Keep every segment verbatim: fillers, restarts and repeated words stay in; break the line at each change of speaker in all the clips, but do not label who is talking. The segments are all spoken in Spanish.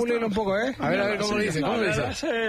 pulirlo un poco, ¿eh?
A ver, a ver, ¿cómo lo dice? ¿Cómo lo dice?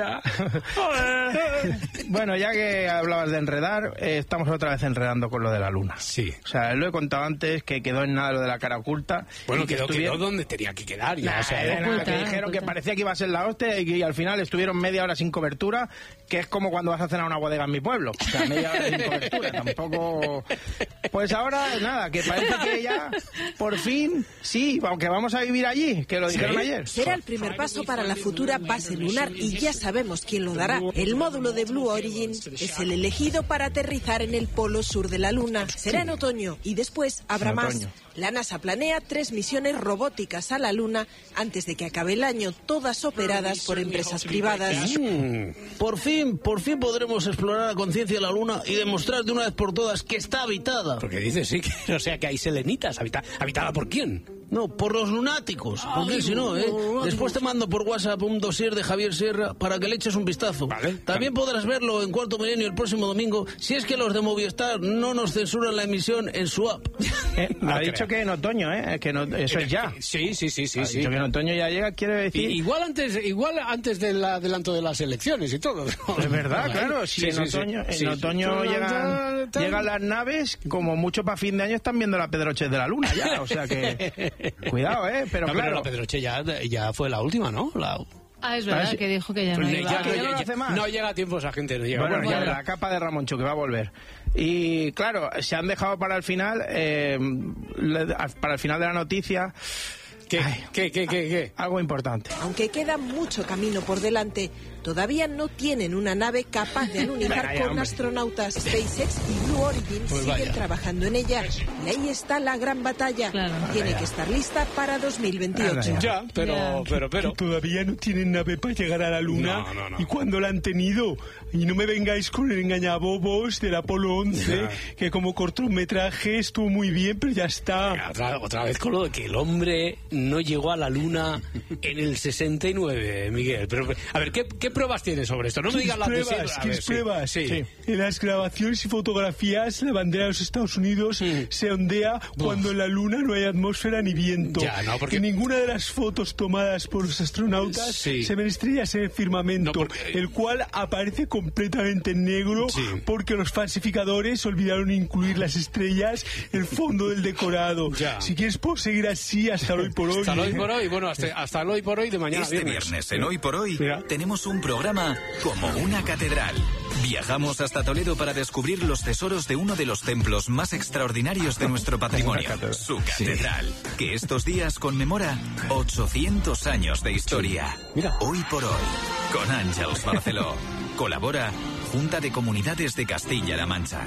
Bueno, ya que hablabas de enredar, eh, estamos otra vez enredando con lo de la luna.
Sí.
O sea, lo he contado antes, que quedó en nada lo de la cara oculta.
Bueno,
que
quedó,
estuvieron...
quedó donde tenía que quedar. Ya,
Nah,
o sea,
eh, nada,
oculta,
que dijeron
oculta.
que parecía que iba a ser la hostia y que al final estuvieron media hora sin cobertura, que es como cuando vas a cenar a una bodega en mi pueblo. O sea, media hora sin cobertura, tampoco... Pues ahora, nada, que parece que ya, por fin, sí, aunque vamos a vivir allí, que lo dijeron
¿Sí?
ayer.
Será el primer paso para la futura base lunar y ya sabemos quién lo dará. El módulo de Blue Origin es el elegido para aterrizar en el polo sur de la Luna. Será en otoño y después habrá
En
más.
otoño.
La NASA planea tres misiones robóticas a la Luna antes de que acabe el año, todas operadas por empresas privadas.
Mm.
Por fin, por fin podremos explorar a conciencia la Luna y demostrar de una vez por todas que está habitada.
Porque dice, sí, que, o sea, que hay selenitas. Habita, ¿Habitada por quién?
No, por los lunáticos. Porque si no, ¿eh? Después te mando por WhatsApp un dossier de Javier Sierra para que le eches un vistazo.
Vale,
También
vale.
podrás verlo en Cuarto Milenio el próximo domingo, si es que los de Movistar no nos censuran la emisión en su app.
Eh,
No
ha
creo.
dicho que en otoño, ¿eh? Que no, eso es ya.
Sí, sí, sí, sí.
Ha
sí.
dicho que en otoño ya llega, quiere decir...
I- Igual antes, igual antes del adelanto de las elecciones y todo.
Es verdad, claro, si
Sí,
en
sí, sí.
otoño, en
Sí,
otoño
sí.
llegan, llegan las naves, como mucho para fin de año están viendo la Pedroche de la Luna ya, o sea que cuidado, eh, pero
No,
claro,
pero la Pedroche ya, ya fue la última, ¿no? La...
Ah, es verdad
Parece-
que dijo que ya no
Pues
iba.
ya,
que ya
no,
no lo
ya-
hace más.
no llega a tiempo esa gente, no llega.
bueno,
Bueno,
ya
ya-
la capa de Ramoncho que va a volver. Y claro, se han dejado para el final, eh, le- para el final de la noticia,
¿Qué,
Ay.
qué, qué, qué, qué?
algo importante.
Aunque queda mucho camino por delante, todavía no tienen una nave capaz de alunizar
Vaya,
con
hombre.
astronautas. SpaceX y Blue Origin
Pues
siguen
vaya.
trabajando en ella. Y ahí está la gran batalla.
Claro.
Tiene que estar lista para dos mil veintiocho.
Vaya.
Ya, pero,
Ya.
pero, pero.
Todavía no tienen nave para llegar a la Luna.
No, no, no.
¿Y cuándo la han tenido? Y no me vengáis con el engañabobos del Apolo once,
Ya.
que como cortometraje estuvo muy bien, pero ya está.
Otra, otra vez con lo de que el hombre no llegó a la Luna en el sesenta y nueve, Miguel. Pero, a ver, ¿qué, qué pruebas tienes sobre esto? No me digas las de
pruebas?
siempre. A
¿Quieres
ver, sí.
pruebas?
Sí.
En las grabaciones y fotografías, la bandera de los Estados Unidos
Mm.
se ondea cuando en la Luna no hay atmósfera ni viento.
Ya, no, porque-
Que ninguna de las fotos tomadas por los astronautas
Sí.
se ven estrellas en el firmamento,
No, porque-
el cual aparece completamente negro
Sí.
porque los falsificadores olvidaron incluir las estrellas en el fondo del decorado.
Ya.
Si quieres, puedo seguir así hasta hoy por hoy.
Hasta el hoy
¿eh?
por hoy, bueno, hasta, hasta el hoy por hoy de mañana
Este viernes en Hoy por Hoy
Mira.
tenemos un programa como una catedral. Viajamos hasta Toledo para descubrir los tesoros de uno de los templos más extraordinarios de nuestro patrimonio, su catedral, que estos días conmemora ochocientos años de historia.
Mira.
Hoy por Hoy, con Àngels Barceló. Colabora Junta de Comunidades de Castilla-La Mancha.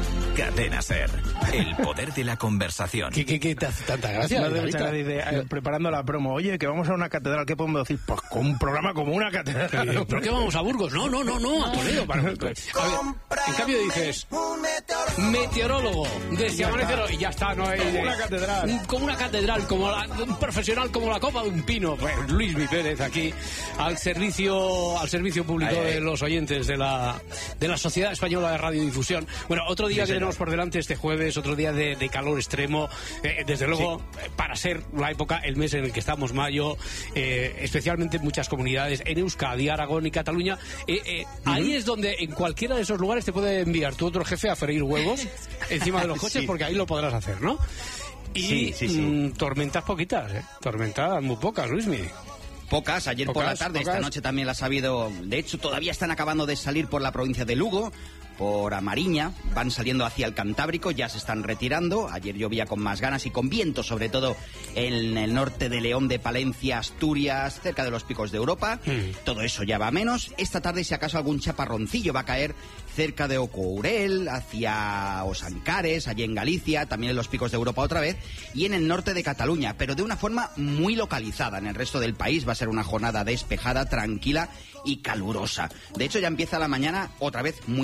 Cadena Ser, el poder de la conversación.
¿Qué, qué, qué te hace tanta gracia?
Me hace
David?
mucha gracia, dice, eh, preparando la promo, oye, que vamos a una catedral, ¿qué podemos decir? Pues con un programa como una catedral.
¿Pero qué vamos a Burgos? No, no, no, no, a Toledo. Para... A ver, en cambio dices, meteorólogo, desde amanecer hoy, y ya está, no hay...
Como una catedral.
Un- Como una catedral, como la- un profesional como la copa de un pino. Pues Luis Mi Pérez aquí, al servicio al servicio público
Ay, ay.
de los oyentes de la, de la Sociedad Española de Radiodifusión. Bueno, otro día que tenemos por delante este jueves, otro día de, de calor extremo, eh, desde luego, eh, para ser la época, el mes en el que estamos, mayo, eh, especialmente en muchas comunidades, en Euskadi, Aragón y Cataluña, eh, eh, ahí es donde en cualquiera de esos lugares te puede enviar tu otro jefe a freír huevos encima de los coches,
Sí.
porque ahí lo podrás hacer, ¿no? Y
Sí, sí, sí.
mm, tormentas poquitas, ¿eh? Tormentas muy pocas, Luismi.
Pocas, ayer por la
Pocas,
tarde,
pocas.
esta noche también las ha habido. De hecho, todavía están acabando de salir por la provincia de Lugo, por Amariña, van saliendo hacia el Cantábrico, ya se están retirando. Ayer llovía con más ganas y con viento, sobre todo en el norte de León, de Palencia, Asturias, cerca de los picos de Europa.
Mm.
Todo eso ya va a menos. Esta tarde, si acaso, algún chaparroncillo va a caer cerca de Ocourel, hacia Osancares, allí en Galicia, también en los picos de Europa otra vez, y en el norte de Cataluña, pero de una forma muy localizada. En el resto del país va a ser una jornada despejada, tranquila y calurosa. De hecho, ya empieza la mañana otra vez muy suave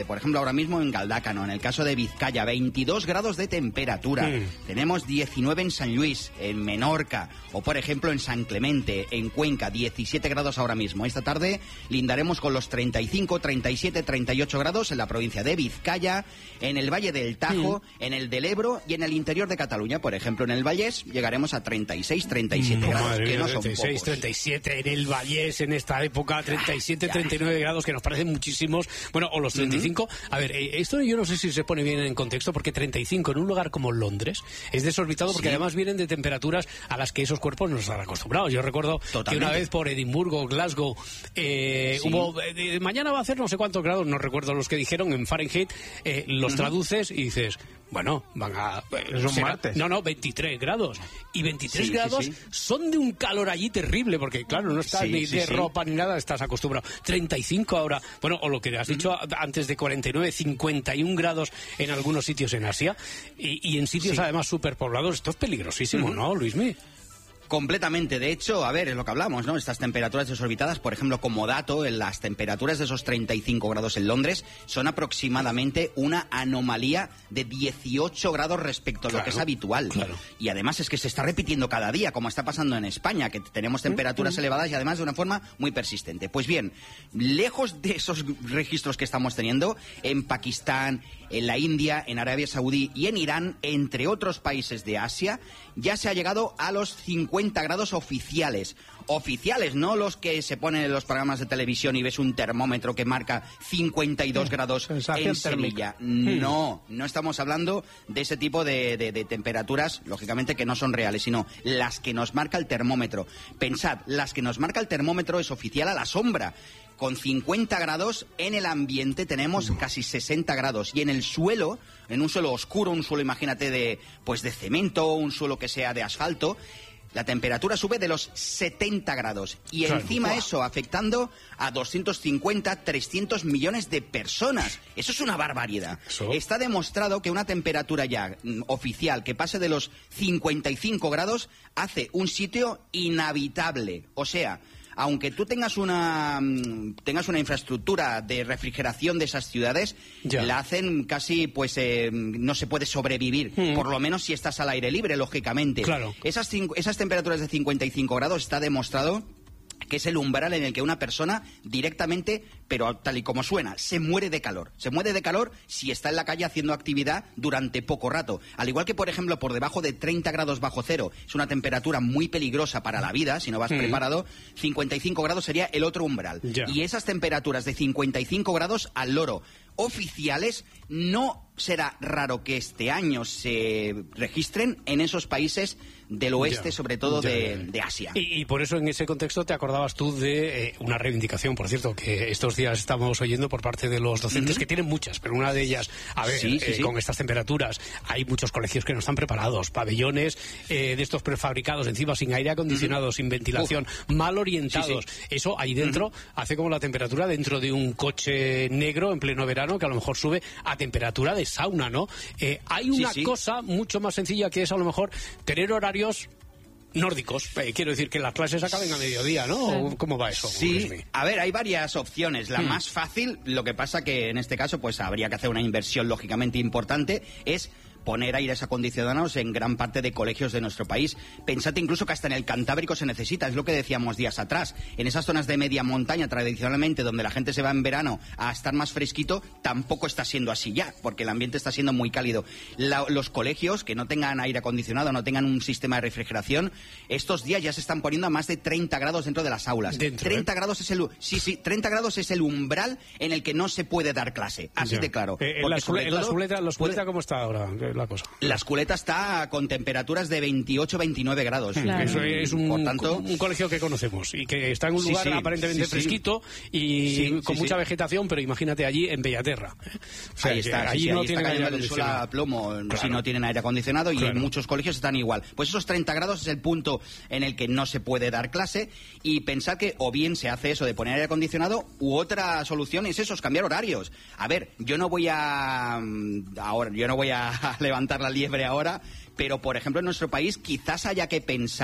por ejemplo, ahora mismo en Galdácano, en el caso de Vizcaya, veintidós grados de temperatura. Mm. Tenemos diecinueve en San Luis, en Menorca, o por ejemplo en San Clemente, en Cuenca, diecisiete grados ahora mismo. Esta tarde lindaremos con los treinta y cinco, treinta y siete, treinta y ocho grados en la provincia de Vizcaya, en el Valle del Tajo, mm. en el del Ebro y en el interior de Cataluña. Por ejemplo, en el Vallés llegaremos a treinta y seis, treinta y siete mm, grados, que no son
treinta y seis,
pocos.
treinta y siete en el Vallés en esta época, treinta y siete, treinta y nueve grados, que nos parecen muchísimos. Bueno, o los treinta y cinco. Uh-huh. A ver, esto yo no sé si se pone bien en contexto, porque treinta y cinco en un lugar como Londres es desorbitado, porque sí. además vienen de temperaturas a las que esos cuerpos no están acostumbrados. Yo recuerdo Totalmente. que una vez por Edimburgo, Glasgow, eh, sí. hubo, eh, mañana va a hacer no sé cuántos grados, no recuerdo los que dijeron en Fahrenheit, eh, los uh-huh. traduces y dices, bueno, van a...
Es un martes.
No, no, veintitrés grados. Y veintitrés
sí,
grados
sí, sí.
son de un calor allí terrible, porque claro, no estás sí, ni sí, de sí. ropa ni nada, estás acostumbrado. treinta y cinco ahora, bueno, o lo que has dicho uh-huh. antes de cuarenta y nueve, cincuenta y un grados en algunos sitios en Asia, y, y en sitios sí. además superpoblados. Esto es peligrosísimo, uh-huh. ¿no, Luismi?
Completamente. De hecho, a ver, es lo que hablamos, ¿no? Estas temperaturas desorbitadas, por ejemplo, como dato, en las temperaturas de esos treinta y cinco grados en Londres son aproximadamente una anomalía de dieciocho grados respecto a claro, lo que es habitual.
Claro.
Y además es que se está repitiendo cada día, como está pasando en España, que tenemos temperaturas mm-hmm. elevadas y además de una forma muy persistente. Pues bien, lejos de esos registros que estamos teniendo, en Pakistán, en la India, en Arabia Saudí y en Irán, entre otros países de Asia, ya se ha llegado a los cincuenta grados oficiales. Oficiales, no los que se ponen en los programas de televisión y ves un termómetro que marca cincuenta y dos sí, grados en Sevilla. No, no estamos hablando de ese tipo de, de, de temperaturas, lógicamente que no son reales, sino las que nos marca el termómetro. Pensad, las que nos marca el termómetro es oficial a la sombra. Con cincuenta grados en el ambiente tenemos casi sesenta grados y en el suelo, en un suelo oscuro, un suelo, imagínate, de pues de cemento, un suelo que sea de asfalto, la temperatura sube de los setenta grados y claro, encima wow. eso afectando a doscientos cincuenta, trescientos millones de personas. Eso es una barbaridad. ¿Eso? Está demostrado que una temperatura ya mm, oficial que pase de los cincuenta y cinco grados hace un sitio inhabitable. O sea, aunque tú tengas una tengas una infraestructura de refrigeración de esas ciudades, ya. la hacen casi, pues, eh, no se puede sobrevivir, mm. por lo menos si estás al aire libre, lógicamente.
Claro.
Esas, esas temperaturas de cincuenta y cinco grados está demostrado que es el umbral en el que una persona directamente, pero tal y como suena, se muere de calor. Se muere de calor si está en la calle haciendo actividad durante poco rato. Al igual que, por ejemplo, por debajo de treinta grados bajo cero, es una temperatura muy peligrosa para la vida, si no vas mm. preparado, cincuenta y cinco grados sería el otro umbral.
Ya.
Y esas temperaturas de cincuenta y cinco grados al loro oficiales, no será raro que este año se registren en esos países del oeste, ya, sobre todo ya, de, de Asia.
Y, y por eso en ese contexto te acordabas tú de eh, una reivindicación, por cierto, que estos días estamos oyendo por parte de los docentes, uh-huh. que tienen muchas, pero una de ellas, a ver,
sí, sí,
eh,
sí.
con estas temperaturas, hay muchos colegios que no están preparados, pabellones eh, de estos prefabricados, encima sin aire acondicionado, uh-huh. sin ventilación, Uf. mal orientados. Sí, sí. Eso ahí dentro uh-huh. hace como la temperatura dentro de un coche negro en pleno verano, que a lo mejor sube a temperatura de sauna, ¿no? Eh, hay una
sí, sí.
cosa mucho más sencilla, que es a lo mejor tener horarios nórdicos. Eh, quiero decir que las clases acaben a mediodía, ¿no? ¿Cómo va eso?
Sí, a ver, hay varias opciones. La hmm. más fácil, lo que pasa que en este caso pues habría que hacer una inversión lógicamente importante, es poner aires acondicionados en gran parte de colegios de nuestro país. Pensad incluso que hasta en el Cantábrico se necesita, es lo que decíamos días atrás. En esas zonas de media montaña, tradicionalmente, donde la gente se va en verano a estar más fresquito, tampoco está siendo así ya, porque el ambiente está siendo muy cálido. La, los colegios que no tengan aire acondicionado, no tengan un sistema de refrigeración, estos días ya se están poniendo a más de treinta grados dentro de las aulas.
Dentro,
treinta
¿eh?
grados es el sí, sí, treinta grados es el umbral en el que no se puede dar clase. Así
ya.
de claro.
Eh, en la esculeta, ¿la esculeta cómo está ahora la cosa?
La esculeta está con temperaturas de veintiocho a veintinueve grados.
Claro. Eso es un,
Por tanto,
un colegio que conocemos y que está en un lugar
sí, sí,
aparentemente
sí,
fresquito y
sí,
con
sí,
mucha
sí.
vegetación, pero imagínate allí en Bellaterra. ¿eh? O sea,
ahí está,
allí
sí,
no
ahí
tienen
está
aire
cayendo el sol
acondicionado.
a plomo,
Claro.
si no tienen aire acondicionado, y
claro.
en muchos colegios están igual. Pues esos treinta grados es el punto en el que no se puede dar clase, y pensar que o bien se hace eso de poner aire acondicionado, u otra solución es eso, es cambiar horarios. A ver, yo no voy a ahora, yo no voy a levantar la liebre ahora, pero por ejemplo en nuestro país quizás haya que pensar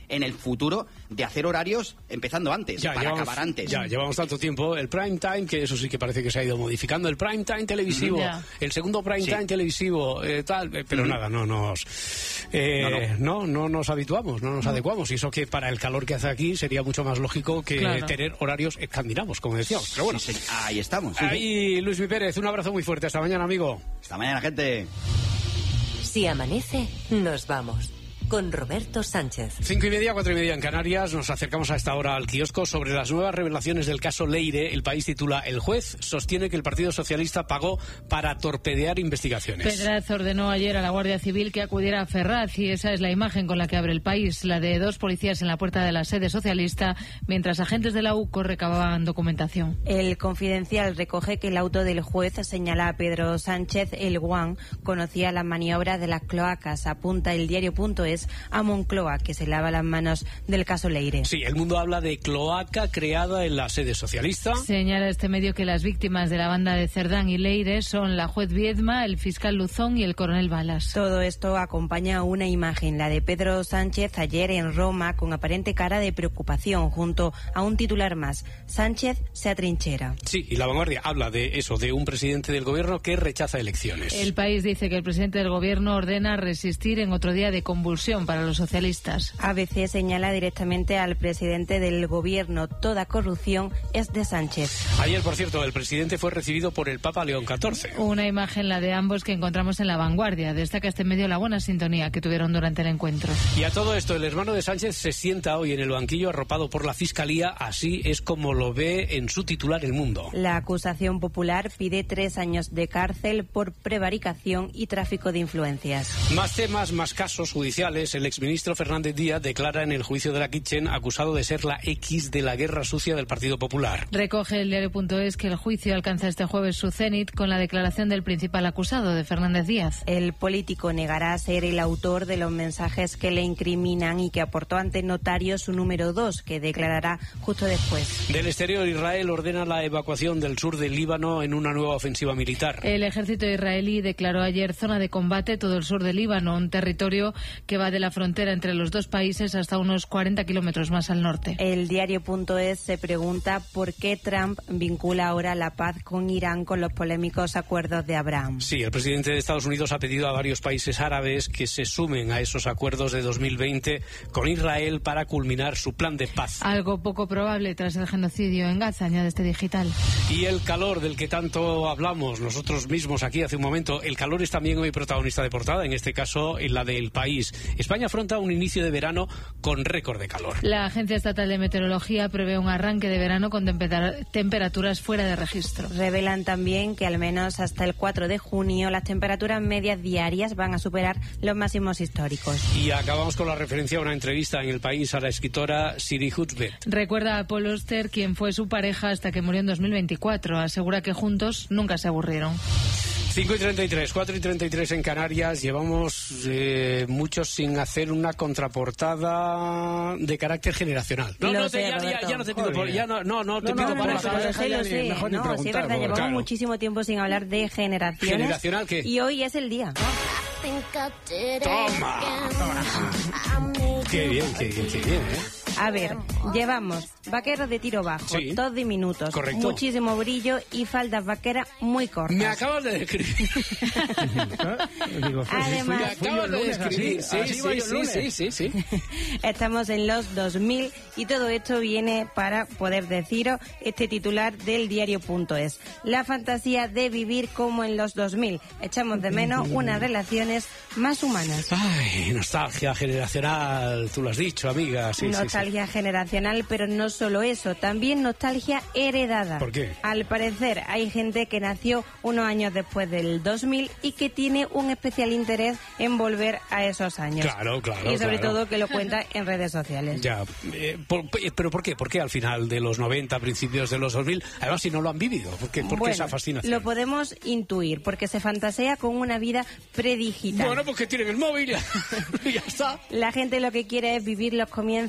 en el futuro de hacer horarios empezando antes,
ya,
para
llevamos,
acabar antes.
Ya, llevamos tanto tiempo. El prime time, que eso sí que parece que se ha ido modificando. El prime time televisivo,
Ya.
el segundo prime
Sí.
time televisivo, eh, tal, eh, pero
Ujú.
nada, no nos, eh, no, no. no, no nos habituamos, no nos adecuamos. Y eso que para el calor que hace aquí sería mucho más lógico que
Claro.
tener horarios escandinavos, como decíamos. Pero bueno,
Sí, sí, ahí estamos. sí, sí.
ahí Luis Mi Pérez, un abrazo muy fuerte. Hasta mañana, amigo.
Hasta mañana, gente.
Si amanece, nos vamos. Con Roberto Sánchez.
Cinco y media, cuatro y media en Canarias. Nos acercamos a esta hora al kiosco sobre las nuevas revelaciones del caso Leire. El País titula: el juez sostiene que el Partido Socialista pagó para torpedear investigaciones.
Pedraz ordenó ayer a la Guardia Civil que acudiera a Ferraz y esa es la imagen con la que abre El País, la de dos policías en la puerta de la sede socialista mientras agentes de la U C O recababan documentación.
El Confidencial recoge que el auto del juez señala a Pedro Sánchez el Guan conocía las maniobras de las cloacas. Apunta el diario.es a Moncloa, que se lava las manos del caso Leire.
Sí, El Mundo habla de cloaca creada en la sede socialista.
Señala este medio que las víctimas de la banda de Cerdán y Leire son la juez Viedma, el fiscal Luzón y el coronel Balas.
Todo esto acompaña una imagen, la de Pedro Sánchez ayer en Roma, con aparente cara de preocupación, junto a un titular más: Sánchez se atrinchera.
Sí, y La Vanguardia habla de eso, de un presidente del gobierno que rechaza elecciones.
El País dice que el presidente del gobierno ordena resistir en otro día de convulsión para los socialistas.
A B C señala directamente al presidente del gobierno: toda corrupción es de Sánchez.
Ayer, por cierto, el presidente fue recibido por el Papa León catorce.
Una imagen, la de ambos, que encontramos en La Vanguardia. Destaca este medio la buena sintonía que tuvieron durante el encuentro.
Y a todo esto, el hermano de Sánchez se sienta hoy en el banquillo arropado por la Fiscalía. Así es como lo ve en su titular El Mundo.
La acusación popular pide tres años de cárcel por prevaricación y tráfico de influencias.
Más temas, más casos judiciales. El exministro Fernández Díaz declara en el juicio de la Kitchen acusado de ser la X de la guerra sucia del Partido Popular.
Recoge el diario.es que el juicio alcanza este jueves su cenit con la declaración del principal acusado, de Fernández Díaz.
El político negará ser el autor de los mensajes que le incriminan y que aportó ante notario su número dos, que declarará justo después.
Del exterior, Israel ordena la evacuación del sur del Líbano en una nueva ofensiva militar.
El ejército israelí declaró ayer zona de combate todo el sur del Líbano, un territorio que va de la frontera entre los dos países hasta unos cuarenta kilómetros más al norte.
El diario.es se pregunta por qué Trump vincula ahora la paz con Irán con los polémicos acuerdos de Abraham.
Sí, el presidente de Estados Unidos ha pedido a varios países árabes que se sumen a esos acuerdos de dos mil veinte con Israel para culminar su plan de paz.
Algo poco probable tras el genocidio en Gaza, añade este digital.
Y el calor del que tanto hablamos nosotros mismos aquí hace un momento, el calor es también hoy protagonista de portada, en este caso en la del País. España afronta un inicio de verano con récord de calor.
La Agencia Estatal de Meteorología prevé un arranque de verano con temper- temperaturas fuera de registro.
Revelan también que al menos hasta el cuatro de junio las temperaturas medias diarias van a superar los máximos históricos.
Y acabamos con la referencia a una entrevista en El País a la escritora Siri Hutbet.
Recuerda a Paul Auster, quien fue su pareja hasta que murió en dos mil veinticuatro. Asegura que juntos nunca se aburrieron.
cinco y treinta y tres, cuatro y treinta y tres en Canarias. Llevamos eh, muchos sin hacer una contraportada de carácter generacional. No,
Lo
no,
sé,
te, ya, ya,
Roberto.
ya no te pido por, ya no, no, no te
No,
pido
no,
por
no,
eso.
no,
Pero
deja
sí
ya
lo
ni-
sé,
mejor ni
no, sí es
preguntar,
verdad, llevamos
claro.
muchísimo tiempo sin hablar de generaciones.
¿Generacional qué?
Y hoy es el día.
Toma. Qué bien, qué bien, qué bien, ¿eh?
A ver, llevamos vaqueros de tiro bajo,
Sí.
todos diminutos,
Correcto.
muchísimo brillo y faldas vaqueras muy cortas.
Me acabas de describir.
Digo, fui-
Además-
fui- fui yo
acabas
el
de
lunes
describir.
así,
Sí,
así voy
sí,
yo el
sí,
lunes.
sí, sí, sí.
Estamos en los dos mil y todo esto viene para poder deciros este titular del diario.es. La fantasía de vivir como en los dos mil. Echamos de menos unas relaciones más humanas.
Ay, nostalgia generacional, tú lo has dicho, amiga. Sí, sí, sí.
Nostalgia generacional, pero no solo eso, también nostalgia heredada.
¿Por qué?
Al parecer hay gente que nació unos años después del dos mil y que tiene un especial interés en volver a esos años.
Claro, claro,
Y sobre
claro.
todo que lo cuenta en redes sociales.
Ya, eh, por- ¿pero por qué? ¿Por qué al final de los noventa, principios de los dos mil? Además, si no lo han vivido, ¿por qué, por qué
Bueno,
esa fascinación?
lo podemos intuir, porque se fantasea con una vida predigital.
Bueno, pues que tienen el móvil y ya está.
La gente lo que quiere es vivir los comienzos que se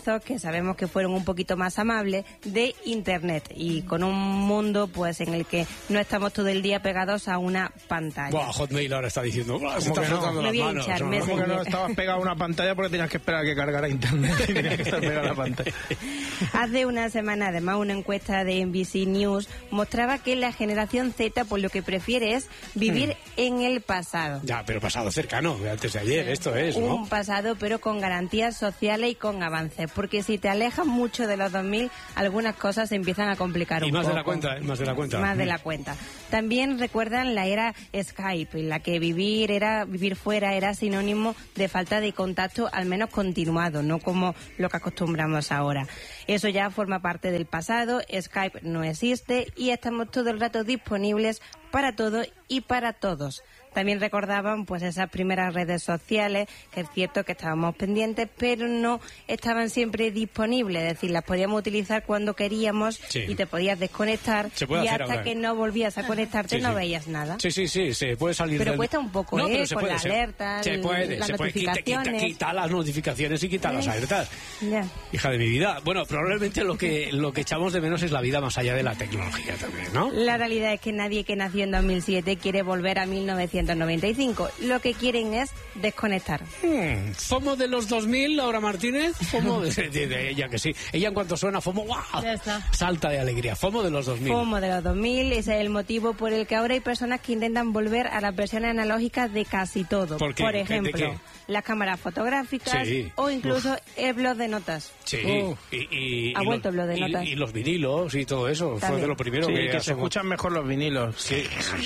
sabemos que fueron un poquito más amables, de Internet y con un mundo pues en el que no estamos todo el día pegados a una pantalla.
Buah, Hotmail ahora está diciendo, se está frotando las manos.
¿no? Como que no estabas pegado a una pantalla porque tenías que esperar a que cargara Internet y tenías que estar pegado a la pantalla.
Hace una semana, además, una encuesta de N B C News mostraba que la generación Z, pues lo que prefiere es vivir hmm. en el pasado.
Ya, pero pasado cercano, antes de ayer, esto es, ¿no?
Un pasado, pero con garantías sociales y con avances, porque si te alejas mucho de los dos mil, algunas cosas se empiezan a complicar
y
un
más
poco.
de la cuenta, ¿eh? Más de la cuenta.
Más de la cuenta. También recuerdan la era Skype, en la que vivir era vivir fuera era sinónimo de falta de contacto, al menos continuado, no como lo que acostumbramos ahora. Eso ya forma parte del pasado, Skype no existe y estamos todo el rato disponibles para todo y para todos. También recordaban pues esas primeras redes sociales, que es cierto que estábamos pendientes, pero no estaban siempre disponibles, es decir, las podíamos utilizar cuando queríamos
sí.
y te podías desconectar y hasta
ahora.
que no volvías a conectarte
sí,
no
sí.
veías nada.
Sí, sí, sí, se puede salir
Pero
del...
cuesta un poco,
no,
¿eh?
Se
Con
puede,
la
se,
alerta,
se puede,
las
se puede,
notificaciones.
quita, quita, quita las notificaciones y quita las
¿Eh?
alertas.
Ya.
Hija de mi vida. Bueno, probablemente lo que, lo que echamos de menos es la vida más allá de la tecnología también, ¿no?
La realidad es que nadie que nació en dos mil siete quiere volver a mil novecientos noventa y cinco. Lo que quieren es desconectar.
Hmm, ¿FOMO de los dos mil, Laura Martínez? FOMO de, de, de ella que sí. Ella en cuanto suena FOMO, ¡guau!
Ya está.
Salta de alegría. FOMO de los dos mil.
FOMO de los dos mil, ese es el motivo por el que ahora hay personas que intentan volver a las versiones analógicas de casi todo.
¿Por qué?
Por
¿De
ejemplo,
qué?
las cámaras fotográficas
Sí.
o incluso
Uf.
el blog de notas.
Sí,
Uh.
y, y,
Ha
y
vuelto
los,
el blog de
y-
notas.
Y, los vinilos y todo eso. Fue
También.
de lo primero
Sí,
que...
que se
asomó.
escuchan mejor los vinilos.
Sí.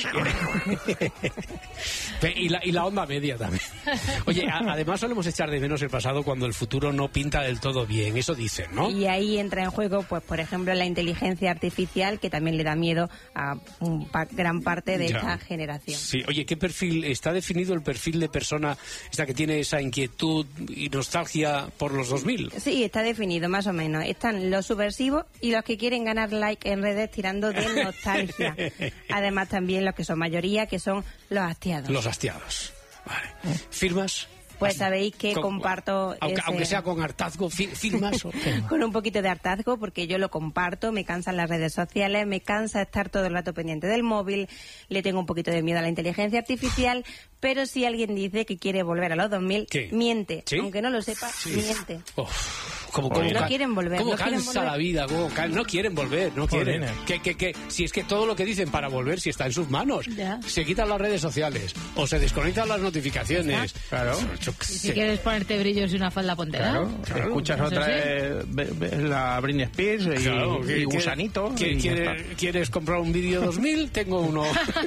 y, la, y la onda media también. Oye, a- además solemos echar de menos el pasado cuando el futuro no pinta del todo bien. Eso dicen, ¿no?
Y ahí entra en juego, pues por ejemplo, la inteligencia artificial, que también le da miedo a un pa- gran parte de
Ya.
esta generación.
Sí, oye, ¿qué perfil? ¿Está definido el perfil de persona esta que tiene esa inquietud y nostalgia por los dos mil?
Sí, está definido más o menos. Están los subversivos y los que quieren ganar like en redes tirando de nostalgia. Además también los que son mayoría, que son los hastiados.
Los hastiados. Vale. ¿Firmas?
Pues sabéis que
Con-
comparto
Aunque,
ese-
aunque sea con hartazgo, fi- ¿firmas? o-
con un poquito de hartazgo, porque yo lo comparto, me cansan las redes sociales, me cansa estar todo el rato pendiente del móvil, le tengo un poquito de miedo a la inteligencia artificial, pero si alguien dice que quiere volver a los dos mil,
¿Qué?
miente.
¿Sí?
Aunque no lo sepa, miente.
Uf, como,
Porque
como
no
ca-
quieren volver,
Cómo
no quieren
cansa
volver.
la vida, cómo can- no quieren volver, no quieren.
Jolines.
Que, que, que, si es que todo lo que dicen para volver, si está en sus manos,
Ya.
se quitan las redes sociales o se desconectan las notificaciones.
Claro.
Yo qué
Y si
sé.
quieres ponerte brillos y una falda pontera.
Claro,
Claro.
escuchas
Eso
otra
sí.
vez ve- ve- la Britney Spears y,
Claro,
y
que- que-
Gusanito.
que-
y ya
quiere-
está.
¿Quieres comprar un vídeo dos mil? Tengo uno,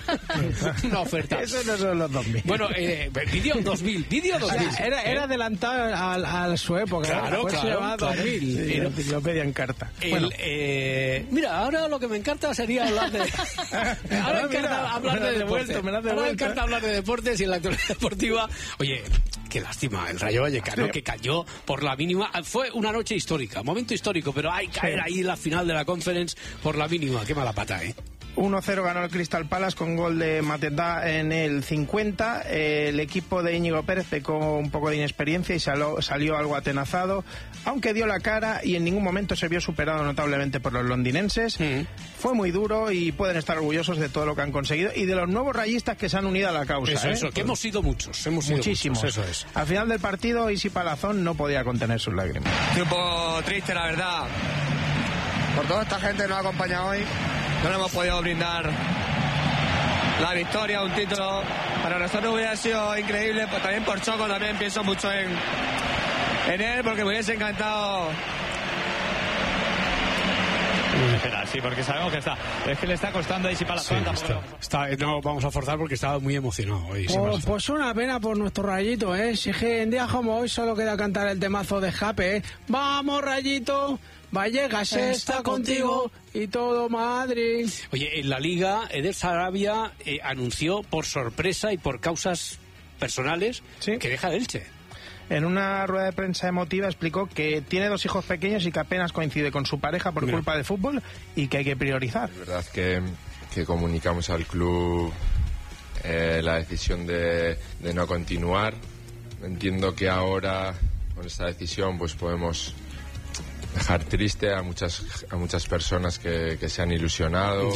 una oferta.
Eso no son los dos mil.
Bueno, eh, vídeo dos mil, vídeo dos mil.
era, era
¿Eh?
adelantado a, a su época.
Claro,
Por eso
claro,
se llamaba
claro.
dos mil.
Sí.
Y la enciclopedia en carta.
El,
Bueno,
eh, mira, ahora lo que me encanta sería hablar de. ahora me
Ah,
encanta
mira,
hablar
me lo
de
has
deportes.
devuelto, me lo has
Ahora me
devuelto.
encanta hablar de deportes y en la actualidad deportiva. Oye, qué lástima, el Rayo Vallecano
Sí.
que cayó por la mínima. Fue una noche histórica, momento histórico, pero hay caer ahí en la final de la Conference por la mínima. Qué mala pata, ¿eh?
uno cero ganó el Crystal Palace con gol de Mateta en el cincuenta. Eh, el equipo de Íñigo Pérez pecó un poco de inexperiencia y salió, salió algo atenazado, aunque dio la cara y en ningún momento se vio superado notablemente por los londinenses.
Mm.
Fue muy duro y pueden estar orgullosos de todo lo que han conseguido y de los nuevos rayistas que se han unido a la causa.
Eso,
¿eh?
eso, que hemos sido muchos, hemos sido
Muchísimos.
muchos, eso es.
Al final del partido, Isi Palazón no podía contener sus lágrimas.
Estoy un poco triste, la verdad. Por toda esta gente que nos ha acompañado hoy, no le hemos podido brindar la victoria, un título. Para nosotros hubiera sido increíble, pues también por Choco también pienso mucho en, en él, porque me hubiese encantado.
Espera, sí, porque sabemos que está. Es que le está costando a Isi Palazón.
Sí,
tampoco
está, está- no vamos a forzar porque estaba muy emocionado hoy. Isi
Pues,
Palazón.
pues una pena por nuestro Rayito, ¿eh? Si es que en días como hoy solo queda cantar el temazo de Escape, ¿eh? ¡Vamos, Rayito! Vallecas está contigo y todo Madrid.
Oye, en la Liga, Eder Sarabia eh, anunció por sorpresa y por causas personales que deja el Elche.
En una rueda de prensa emotiva explicó que tiene dos hijos pequeños y que apenas coincide con su pareja por
Mira.
culpa del fútbol y que hay que priorizar.
Es verdad que, que comunicamos al club eh, la decisión de, de no continuar. Entiendo que ahora con esta decisión pues podemos dejar triste a muchas a muchas personas que, que se han ilusionado,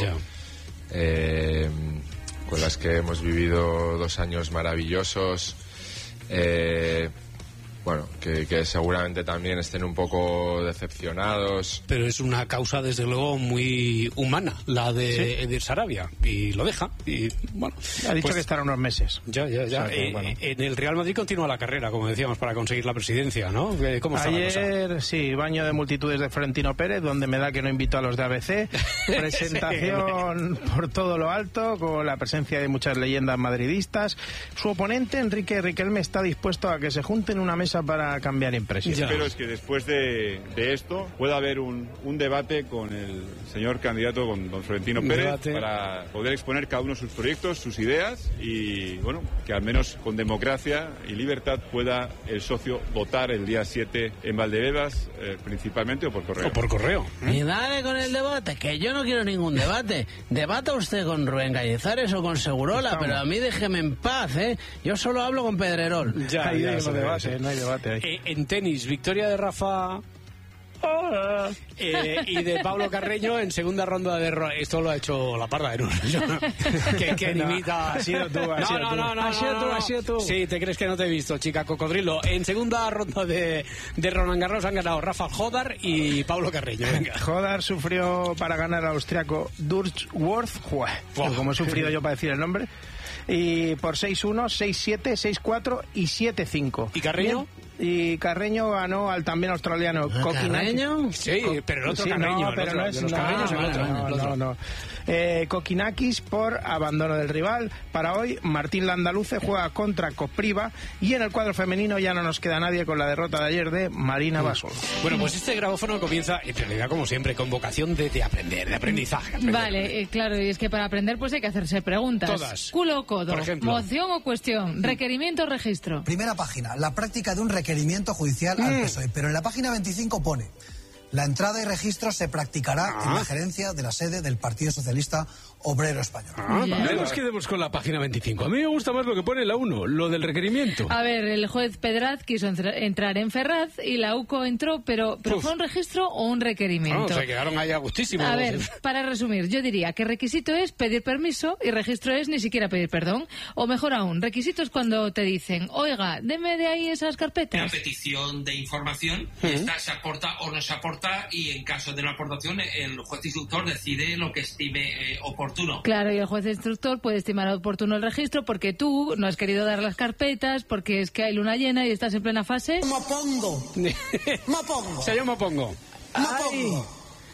eh, con las que hemos vivido dos años maravillosos. Eh, bueno, que, que seguramente también estén un poco decepcionados.
Pero es una causa, desde luego, muy humana, la de ¿Sí? Edir Sarabia, y lo deja. Y bueno,
ha dicho
pues,
que estará unos meses.
Ya, ya, ya.
O sea, que,
eh,
bueno.
En el Real Madrid continúa la carrera, como decíamos, para conseguir la presidencia, ¿no? ¿Cómo está
Ayer,
la cosa?
sí, baño de multitudes de Florentino Pérez, donde me da que no invitó a los de A B C. Presentación sí. por todo lo alto, con la presencia de muchas leyendas madridistas. Su oponente, Enrique Riquelme, está dispuesto a que se junten en una mesa para cambiar impresiones.
Espero es que después de, de esto pueda haber un, un debate con el señor candidato, con don Florentino Pérez, debate. para poder exponer cada uno sus proyectos, sus ideas y, bueno, que al menos con democracia y libertad pueda el socio votar el día siete en Valdebebas, eh, principalmente, o por correo.
O por correo.
¿eh? Y dale con el debate, que yo no quiero ningún debate. Debata usted con Rubén Gallezares o con Segurola, Estamos. pero a mí déjeme en paz, ¿eh? Yo solo hablo con Pedrerol.
Ya, Ahí ya, no, debate, no hay debate ahí.
Eh, en tenis, victoria de Rafa oh, eh, y de Pablo Carreño en segunda ronda de ro esto lo ha hecho la parda de Nuno. que, que no, imita.
Ha sido tú, ha
no,
sido
no,
tú.
No, no,
ha sido
no,
tú,
no.
ha sido tú.
Sí, te crees que no te he visto, chica cocodrilo. En segunda ronda de, de Roland Garros han ganado Rafa Jodar y Pablo Carreño. Venga.
Jodar sufrió para ganar al austriaco Durchworth, wow, como he sufrido yo para decir el nombre. Y por seis uno, seis siete, seis cuatro y siete cinco.
¿Y Carreño?
Y Carreño ganó al también australiano
¿Carreño?
Sí, pero el otro
sí,
Carreño.
No, pero
otro,
no es
los
no,
Carreños,
no,
el otro,
no,
el otro.
no, no. Eh, Kokinakis por abandono del rival. Para hoy, Martín Landaluce juega contra Kopriva. Y en el cuadro femenino ya no nos queda nadie con la derrota de ayer de Marina Basol.
Bueno, pues este grabófono comienza, en realidad, como siempre, con vocación de, de aprender, de aprendizaje. Aprender.
Vale, eh, claro, y es que para aprender pues hay que hacerse preguntas.
Todas.
Culo o codo,
por ejemplo.
Moción o cuestión, requerimiento o registro.
Primera página, la práctica de un requerimiento judicial mm. al P S O E. Pero en la página veinticinco pone: la entrada y registro se practicará ah. en la gerencia de la sede del Partido Socialista Obrero Español.
Ah, yeah. No nos quedemos con la página veinticinco. A mí me gusta más lo que pone la uno, lo del requerimiento.
A ver, el juez Pedraz quiso entrar en Ferraz y la U C O entró, pero, pero ¿fue un registro o un requerimiento?
No, se quedaron ahí a gustísimo.
A ver, para resumir, yo diría que requisito es pedir permiso y registro es ni siquiera pedir perdón. O mejor aún, requisito es cuando te dicen, oiga, deme de ahí esas carpetas.
Una petición de información, uh-huh. esta se aporta o no se aporta, y en caso de una aportación el juez instructor decide lo que estime eh, oportuno.
Claro, y el juez instructor puede estimar oportuno el registro porque tú no has querido dar las carpetas, porque es que hay luna llena y estás en plena fase.
¡Mopongo! ¡Mopongo!
Señor Mopongo.
¡Mopongo!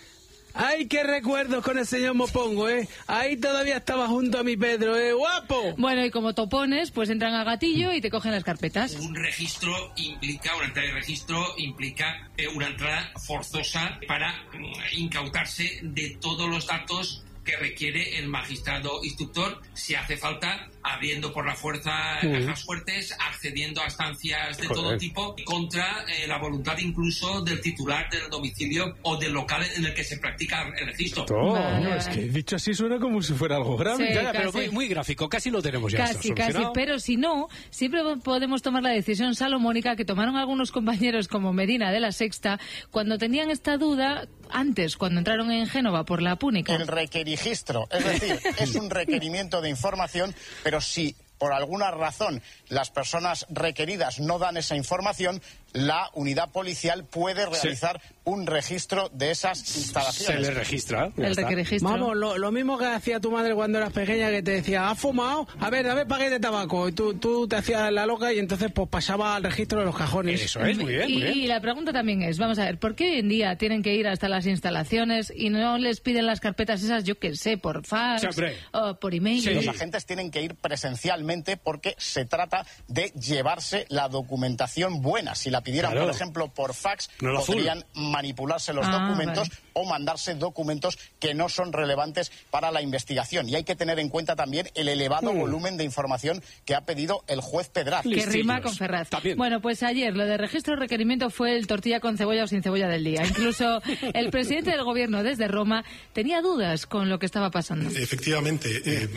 ¡Ay, qué recuerdos con el señor Mopongo, eh! Ahí todavía estaba junto a mi Pedro, eh, guapo.
Bueno, y como topones, pues entran a gatillo y te cogen las carpetas.
Un registro implica, una entrada de registro implica eh, una entrada forzosa para mm, incautarse de todos los datos que requiere el magistrado instructor, si hace falta, abriendo por la fuerza uh-huh. cajas fuertes, accediendo a estancias de Joder. todo tipo, contra eh, la voluntad incluso del titular del domicilio o del local en el que se practica el registro.
Oh, vale. Es que dicho así suena como si fuera algo grave.
Sí,
ya, pero muy, muy gráfico, casi lo tenemos ya.
Casi, casi, pero si no, siempre podemos tomar la decisión salomónica que tomaron algunos compañeros como Medina de la Sexta cuando tenían esta duda antes, cuando entraron en Génova por la Púnica.
El requerigistro, es decir, es un requerimiento de información, pero si por alguna razón las personas requeridas no dan esa información, la unidad policial puede realizar sí. un registro de esas instalaciones.
Se le registra.
El requerigistro.
Vamos, lo, lo mismo que hacía tu madre cuando eras pequeña, que te decía, ¿has fumado? A ver, dame paquete de tabaco. Y tú, tú te hacías la loca y entonces pues pasaba al registro de los cajones.
Eso es, muy bien,
y,
muy bien.
Y la pregunta también es, vamos a ver, ¿por qué hoy en día tienen que ir hasta las instalaciones y no les piden las carpetas esas, yo qué sé, por fax
Siempre.
o por email?
Sí. Los agentes tienen que ir presencialmente porque se trata de llevarse la documentación buena. Si la pidieran, claro. por ejemplo, por fax, no podrían full. manipularse los ah, documentos vale. o mandarse documentos que no son relevantes para la investigación. Y hay que tener en cuenta también el elevado mm. volumen de información que ha pedido el juez Pedraz.
Que rima con Ferraz.
También.
Bueno, pues ayer lo de registro de requerimiento fue el tortilla con cebolla o sin cebolla del día. Incluso el presidente del gobierno desde Roma tenía dudas con lo que estaba pasando.
Efectivamente, eh,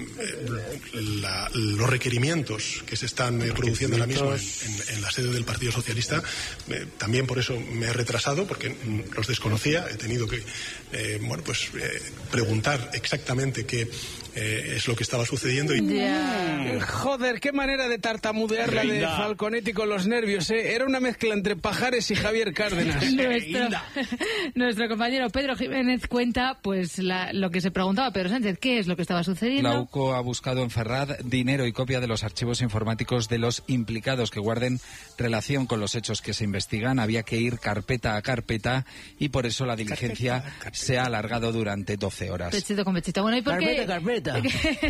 la, los requerimientos que se están eh, produciendo ahora mismo en, en, en la sede del Partido Socialista Eh, también por eso me he retrasado, porque los desconocía. He tenido que eh, bueno, pues, eh, preguntar exactamente qué eh, es lo que estaba sucediendo. Y...
Yeah. Joder, qué manera de tartamudear la de Falconetti con los nervios, ¿eh? Era una mezcla entre Pajares y Javier Cárdenas.
Nuestro, nuestro compañero Pedro Jiménez cuenta pues la, lo que se preguntaba Pedro Sánchez, ¿qué es lo que estaba sucediendo?
La UCO ha buscado en Ferraz dinero y copia de los archivos informáticos de los implicados que guarden relación con los hechos que se investigan. Había que ir carpeta a carpeta y por eso la diligencia carpeta, carpeta. se ha alargado durante doce horas.
Pechito con pechito. Bueno, ¿y por
carpeta,
qué?
Carpeta.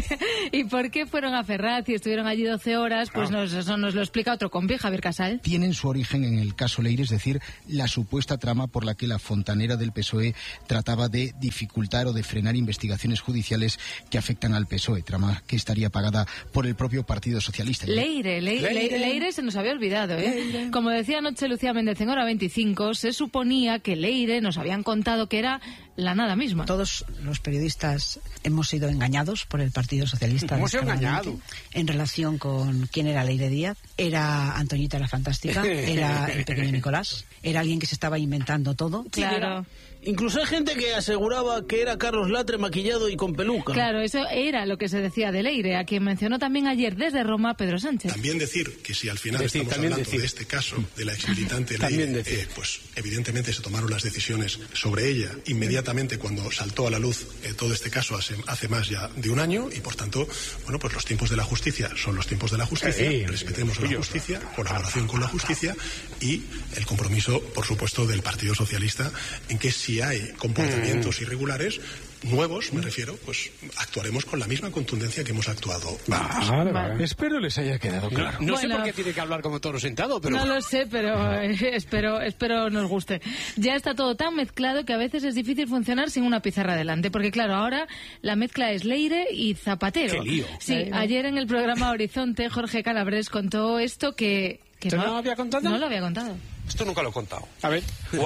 ¿Y por qué fueron a Ferraz y estuvieron allí doce horas? Pues nos, eso nos lo explica otro compi, Javier Casal.
Tienen su origen en el caso Leire, es decir, la supuesta trama por la que la fontanera del P S O E trataba de dificultar o de frenar investigaciones judiciales que afectan al P S O E, trama que estaría pagada por el propio Partido Socialista.
Leire, Leire, Leire, Leire se nos había olvidado, ¿eh? Leire. Como decía anoche Lucía Méndez en Hora veinticinco, se suponía que Leire nos habían contado que era la nada misma.
Todos los periodistas hemos sido engañados por el Partido Socialista.
Hemos sido engañados.
En relación con quién era Leire Díaz. Era Antoñita la Fantástica, era el pequeño Nicolás, era alguien que se estaba inventando todo.
Claro.
Incluso hay gente que aseguraba que era Carlos Latre maquillado y con peluca.
Claro, eso era lo que se decía de Leire, a quien mencionó también ayer desde Roma Pedro Sánchez.
También decir que si al final
decir,
estamos hablando
decir.
de este caso, de la exmilitante Leire, eh, pues evidentemente se tomaron las decisiones sobre ella inmediatamente cuando saltó a la luz eh, todo este caso hace, hace más ya de un año y por tanto, bueno, pues los tiempos de la justicia son los tiempos de la justicia, sí, respetemos a la justicia, colaboración con la justicia y el compromiso, por supuesto, del Partido Socialista en que si si hay comportamientos irregulares nuevos, me refiero, pues actuaremos con la misma contundencia que hemos actuado antes.
Vale, vale. Espero les haya quedado claro.
No, no
bueno,
sé por qué tiene que hablar como toro sentado, pero...
No lo sé, pero eh, espero, espero nos guste. Ya está todo tan mezclado que a veces es difícil funcionar sin una pizarra delante, porque claro, ahora la mezcla es Leire y Zapatero.
¡Qué lío!
Sí, ayer en el programa Horizonte, Jorge Calabres contó esto que... que
¿Usted
no,
no lo había contado?
No lo había contado.
Esto nunca lo he contado.
A ver.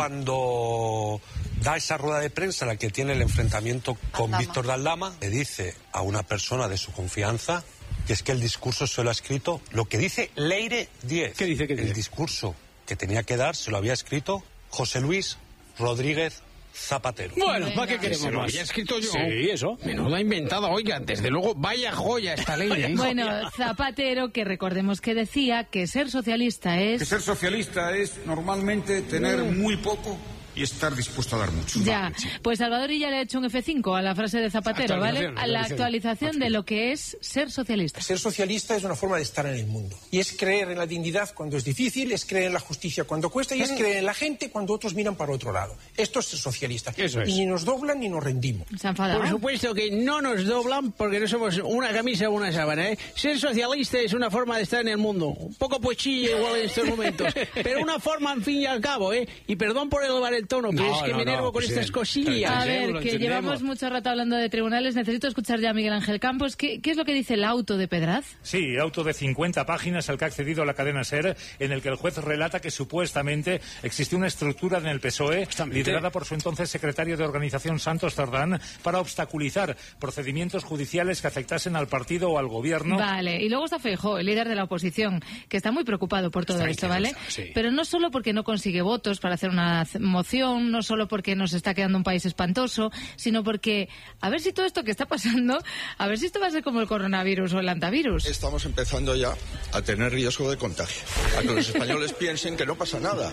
Cuando da esa rueda de prensa en la que tiene el enfrentamiento con
Aldama.
Víctor de Aldama, le dice a una persona de su confianza que es que el discurso se lo ha escrito, lo que dice Leire Díez.
¿Qué dice? ¿Qué dice?
El discurso que tenía que dar se lo había escrito José Luis Rodríguez Zapatero.
Bueno, ¿para qué queremos? Lo había escrito yo. Sí, eso. Menuda inventada, oiga, desde luego, vaya joya esta ley. ¿eh?
Bueno, Zapatero, que recordemos que decía que ser socialista es...
Que ser socialista es normalmente tener
Mm.
muy poco y estar dispuesto a dar mucho.
Ya, pues Salvador ya le ha hecho un efe cinco a la frase de Zapatero, ¿vale? A la actualización de lo que es ser socialista.
Ser socialista es una forma de estar en el mundo. Y es creer en la dignidad cuando es difícil, es creer en la justicia cuando cuesta y es creer en la gente cuando otros miran para otro lado. Esto es ser socialista.
Eso es.
Y ni nos doblan ni nos rendimos.
Se ha enfadado.
Por supuesto que no nos doblan porque no somos una camisa o una sábana, ¿eh? Ser socialista es una forma de estar en el mundo. Un poco pochilla igual en estos momentos. Pero una forma, en fin y al cabo, ¿eh? Y perdón por elevar el tono, pero
No,
es que
no,
me enervo
no,
con
sí.
estas cosillas.
A ver,
lo
que
entendemos.
llevamos mucho rato hablando de tribunales. Necesito escuchar ya a Miguel Ángel Campos. ¿Qué, qué es lo que dice el auto de Pedraz?
Sí, auto de cincuenta páginas al que ha accedido la cadena SER, en el que el juez relata que supuestamente existió una estructura en el P S O E, liderada por su entonces secretario de organización Santos Cerdán, para obstaculizar procedimientos judiciales que afectasen al partido o al gobierno.
Vale, y luego está Feijóo, el líder de la oposición, que está muy preocupado por todo
Está
esto, ¿vale?
sí.
Pero no solo porque no consigue votos para hacer una c- moción, no solo porque nos está quedando un país espantoso, sino porque a ver si todo esto que está pasando, a ver si esto va a ser como el coronavirus o el antivirus.
Estamos empezando ya a tener riesgo de contagio. A que los españoles piensen que no pasa nada,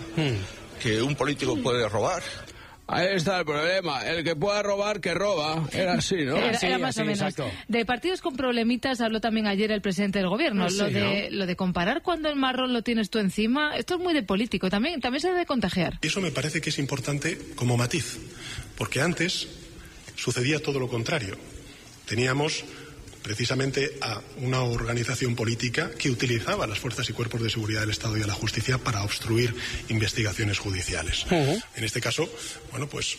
que un político puede robar.
Ahí está el problema. El que pueda robar, que roba. Era así, ¿no?
Era,
Sí,
era más
así,
o menos.
exacto.
De partidos con problemitas habló también ayer el presidente del gobierno.
Ah, sí,
lo, de,
¿no?
lo de comparar cuando el marrón lo tienes tú encima, esto es muy de político. También, también se debe contagiar.
Y eso me parece que es importante como matiz, porque antes sucedía todo lo contrario. Teníamos precisamente a una organización política que utilizaba a las fuerzas y cuerpos de seguridad del Estado y a la justicia para obstruir investigaciones judiciales.
Uh-huh.
En este caso, bueno, pues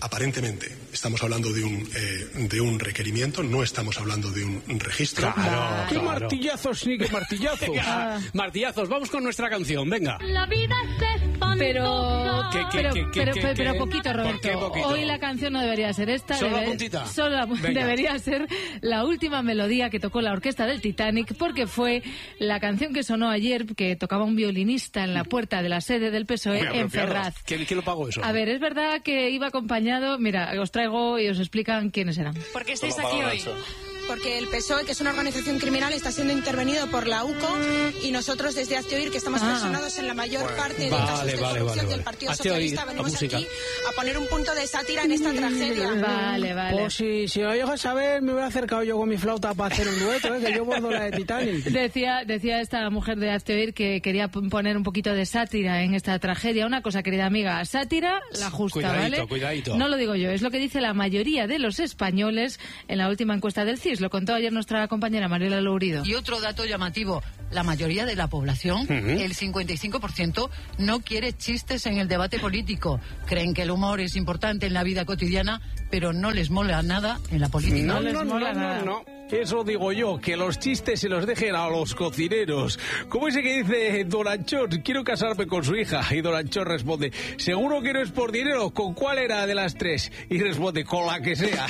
aparentemente estamos hablando de un, eh, de un requerimiento, no estamos hablando de un registro.
Claro,
¡Qué
claro.
martillazos, ni qué martillazos!
Ah, martillazos, vamos con nuestra canción, venga.
La vida es pero,
¿Qué, qué,
pero,
qué, qué,
pero,
qué,
pero,
qué?
pero poquito, Roberto.
¿Por qué poquito?
Hoy la canción no debería ser esta.
¿Solo la
debe-
puntita?
Solo la-
Venga.
debería ser la última melodía que tocó la orquesta del Titanic, porque fue la canción que sonó ayer, que tocaba un violinista en la puerta de la sede del P S O E
Muy
en
apropiado.
Ferraz.
¿Quién, quién lo pagó eso?
A ver, es verdad que iba acompañado, mira, os traigo y os explican quiénes eran.
¿Por qué estáis aquí hoy? Porque el P S O E, que es una organización criminal, está siendo intervenido por la U C O y nosotros desde Hazte Oír, que estamos
Ah.
personados en la mayor
Bueno.
parte de
Vale,
casos de
vale,
corrupción
vale,
del
vale.
Partido
Hazte Oír,
Socialista,
la
venimos
música.
aquí a poner un punto de sátira en esta tragedia.
Vale, vale.
Pues si, si me llegas a ver, me hubiera acercado yo con mi flauta para hacer un dueto, ¿eh? Que yo bordo la de Titanic.
Decía, decía esta mujer de Hazte Oír que quería p- poner un poquito de sátira en esta tragedia. Una cosa, querida amiga, sátira la justa,
Cuidadito,
¿vale?
cuidadito.
No lo digo yo, es lo que dice la mayoría de los españoles en la última encuesta del C I S. Lo contó ayer nuestra compañera Mariela Lourido.
Y otro dato llamativo, la mayoría de la población,
Ujú.
el cincuenta y cinco por ciento, no quiere chistes en el debate político. Creen que el humor es importante en la vida cotidiana, pero no les mola nada en la política.
No, no, no, no, no. Eso digo yo, que los chistes se los dejen a los cocineros. Como ese que dice Don Anchón, quiero casarme con su hija. Y Don Anchón responde, seguro que no es por dinero. ¿Con cuál era de las tres? Y responde, con la que sea.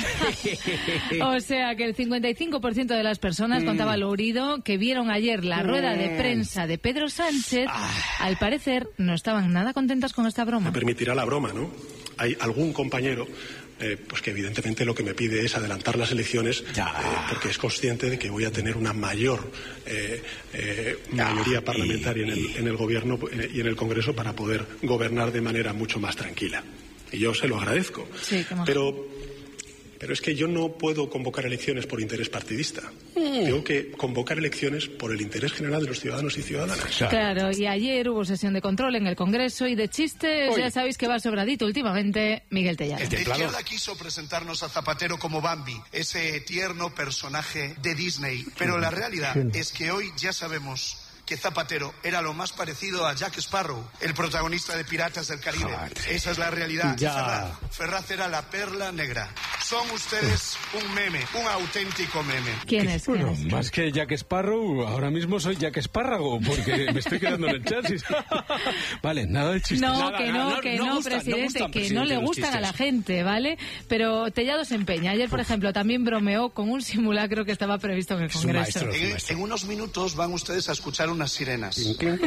O sea que el cincuenta y cinco por ciento de las personas,
Mm.
contaba Lourido, que vieron ayer la rueda de
Mm.
prensa de Pedro Sánchez,
Ah.
al parecer no estaban nada contentas con esta broma.
Me permitirá la broma, ¿no? Hay algún compañero eh, pues que evidentemente lo que me pide es adelantar las elecciones eh, porque es consciente de que voy a tener una mayor eh, eh, mayoría parlamentaria en el, en el gobierno eh, y en el Congreso para poder gobernar de manera mucho más tranquila. Y yo se lo agradezco.
Sí, qué majo.
Pero Pero es que yo no puedo convocar elecciones por interés partidista.
Mm.
Tengo que convocar elecciones por el interés general de los ciudadanos y ciudadanas.
Claro, y ayer hubo sesión de control en el Congreso y de chistes,
Oye.
ya sabéis que va sobradito últimamente Miguel Tellado.
La izquierda quiso presentarnos a Zapatero como Bambi, ese tierno personaje de Disney. Pero la realidad es que hoy ya sabemos que Zapatero era lo más parecido a Jack Sparrow, el protagonista de Piratas del Caribe. Esa es la realidad.
Ya.
Ferraz, Ferraz era la perla negra. Son ustedes un meme, un auténtico meme.
¿Quién es? ¿Quién
Bueno,
es?
más que Jack Sparrow, ahora mismo soy Jack Espárrago, porque me estoy quedando en el chasis. Vale, nada de chistes.
No,
Nada,
que
nada,
no, que no,
gustan,
presidente,
gustan,
que
presidente,
no le
los
gustan a
chistes.
la gente, ¿vale? Pero Tellado se empeña. Ayer, por ejemplo, también bromeó con un simulacro que estaba previsto en el Congreso.
En, en unos minutos van ustedes a escuchar unas sirenas.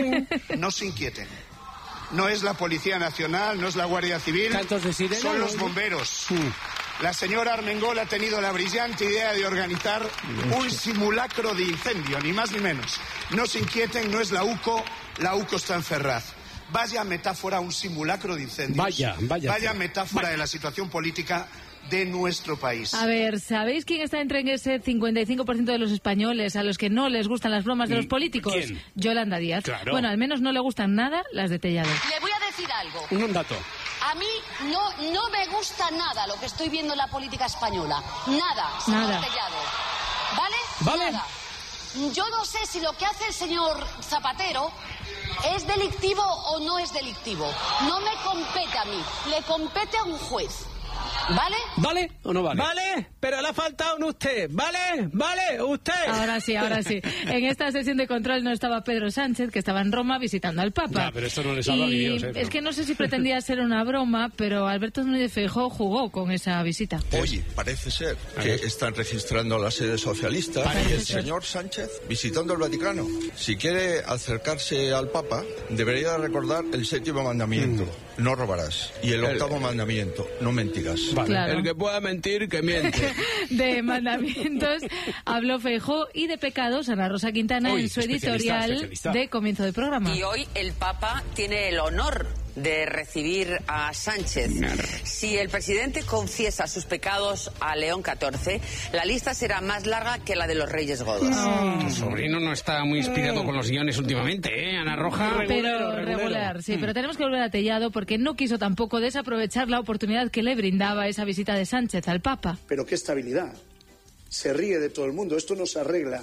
No se inquieten. No es la Policía Nacional, no es la Guardia Civil.
¿Cantos de sirena,
Son
no?
los bomberos. La señora Armengol ha tenido la brillante idea de organizar un simulacro de incendio, ni más ni menos. No se inquieten, no es la U C O, la U C O está en Ferraz. Vaya metáfora, un simulacro de incendios.
Vaya, vaya.
Vaya metáfora de la situación política de nuestro país.
A ver, ¿sabéis quién está entre ese cincuenta y cinco por ciento de los españoles a los que no les gustan las bromas de los políticos?
¿Quién?
Yolanda Díaz.
Claro.
Bueno, al menos no le gustan nada las de Tellado.
Le voy a decir algo.
Un dato.
A mí no, no me gusta nada lo que estoy viendo en la política española. Nada, señor
Nada.
Tellado. ¿Vale?
Vale.
Nada. Yo no sé si lo que hace el señor Zapatero es delictivo o no es delictivo. No me compete a mí, le compete a un juez. ¿Vale?
¿Vale o no vale?
Vale, pero le ha faltado un usted. ¿Vale? ¿Vale? ¿Usted?
Ahora sí, ahora sí. En esta sesión de control no estaba Pedro Sánchez, que estaba en Roma visitando al Papa.
Ya, pero esto no les salva
Y
ni Dios, ¿eh?
es que no sé si pretendía ser una broma, pero Alberto Núñez Feijóo jugó con esa visita.
Oye, parece ser que están registrando la sede socialista y el señor Sánchez visitando el Vaticano. Si quiere acercarse al Papa, debería recordar el séptimo mandamiento, no robarás, y el octavo mandamiento, no mentirás.
Claro.
El que pueda mentir, que miente.
De mandamientos habló Feijóo y de pecados Ana Rosa Quintana
Uy,
en su
especialista,
editorial
especialista.
de comienzo de programa.
Y hoy el Papa tiene el honor de recibir a Sánchez. Si el presidente confiesa sus pecados a León catorce, la lista será más larga que la de los Reyes Godos.
Tu sobrino no está muy inspirado con los guiones últimamente, ¿eh, Ana Roja?
Pero regular, sí, pero tenemos que volver a Tellado porque no quiso tampoco desaprovechar la oportunidad que le brindaba esa visita de Sánchez al Papa.
Pero qué estabilidad. Se ríe de todo el mundo. Esto no se arregla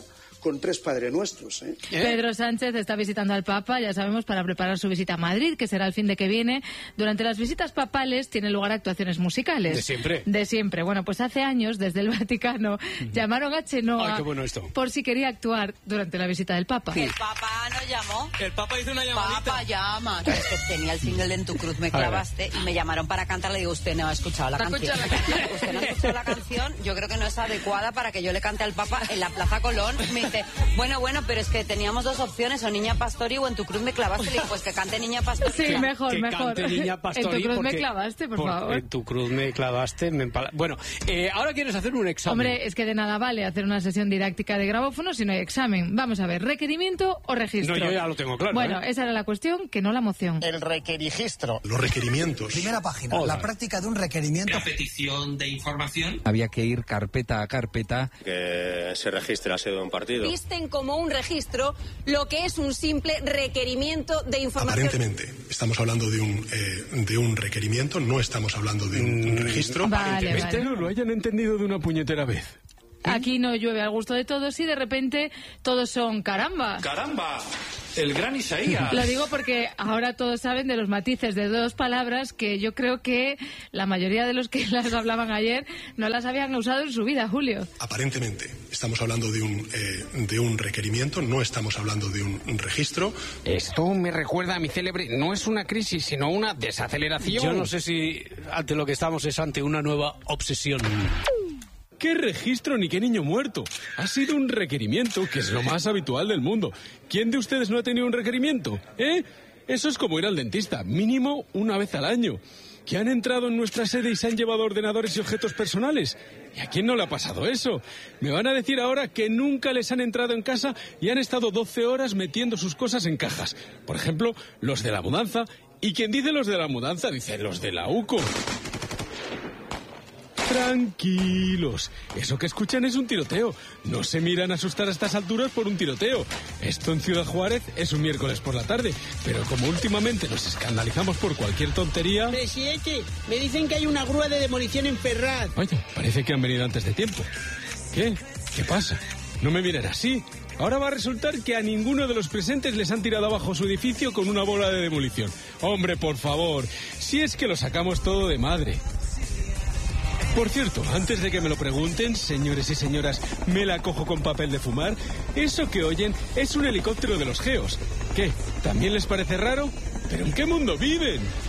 con tres Padre Nuestros. ¿eh?
Pedro Sánchez está visitando al Papa, ya sabemos, para preparar su visita a Madrid, que será el fin de que viene. Durante las visitas papales tienen lugar actuaciones musicales.
¿De siempre?
De siempre. Bueno, pues hace años, desde el Vaticano, uh-huh. llamaron a Chenoa.
Ay, qué bueno esto.
Por si quería actuar durante la visita del Papa.
El Papa nos llamó.
El Papa hizo una llamadita.
Papa llama. Que es que tenía el single de En tu cruz me clavaste y me llamaron para cantar. Le digo, usted no ha escuchado la canción. La canción. Usted no ha escuchado la canción. Yo creo que no es adecuada para que yo le cante al Papa en la Plaza Colón. Me dice, bueno, bueno, pero es que teníamos dos opciones, o Niña Pastori o En tu cruz me clavaste. Le digo, pues que cante Niña Pastori.
Sí,
claro.
mejor,
que
mejor.
Cante Niña Pastori.
En tu cruz
porque,
me clavaste, por, por favor.
En tu cruz me clavaste. Me empala... Bueno, eh, ahora quieres hacer un examen.
Hombre, es que de nada vale hacer una sesión didáctica de grabófono si no hay examen. Vamos a ver, ¿requerimiento o registro?
No, yo ya lo tengo claro.
Bueno,
¿eh?
esa era la cuestión, que no la moción.
El requerigistro.
Los requerimientos.
Primera página,
Hola.
la práctica de un requerimiento.
La petición de información.
Había que ir carpeta a carpeta.
Que se registre la sede de un partido.
Visten como un registro lo que es un simple requerimiento de información.
Aparentemente, estamos hablando de un, eh, de un requerimiento, no estamos hablando de un, un registro.
Vale, vale.
Espero lo hayan entendido de una puñetera vez.
Aquí no llueve al gusto de todos y de repente todos son caramba.
¡Caramba! El gran Isaías.
Lo digo porque ahora todos saben de los matices de dos palabras que yo creo que la mayoría de los que las hablaban ayer no las habían usado en su vida, Julio.
Aparentemente, estamos hablando de un, eh, de un requerimiento, no estamos hablando de un, un registro.
Esto me recuerda a mi célebre, no es una crisis, sino una desaceleración.
Yo no sé si ante lo que estamos es ante una nueva obsesión. ¿Qué registro ni qué niño muerto? Ha sido un requerimiento, que es lo más habitual del mundo. ¿Quién de ustedes no ha tenido un requerimiento? ¿Eh? Eso es como ir al dentista, mínimo una vez al año. ¿Que han entrado en nuestra sede y se han llevado ordenadores y objetos personales? ¿Y a quién no le ha pasado eso? Me van a decir ahora que nunca les han entrado en casa y han estado doce horas metiendo sus cosas en cajas. Por ejemplo, los de la mudanza. Y quien dice los de la mudanza, dice los de la UCO. Tranquilos, eso que escuchan es un tiroteo. No se miran a asustar a estas alturas por un tiroteo. Esto en Ciudad Juárez es un miércoles por la tarde, pero como últimamente nos escandalizamos por cualquier tontería...
Presidente, me dicen que hay una grúa de demolición en Ferraz.
Oye, parece que han venido antes de tiempo. ¿Qué? ¿Qué pasa? No me miren así. Ahora va a resultar que a ninguno de los presentes les han tirado abajo su edificio con una bola de demolición. Hombre, por favor, si es que lo sacamos todo de madre. Por cierto, antes de que me lo pregunten, señores y señoras, me la cojo con papel de fumar, eso que oyen es un helicóptero de los geos. ¿Qué? ¿También les parece raro? ¿Pero en qué mundo viven?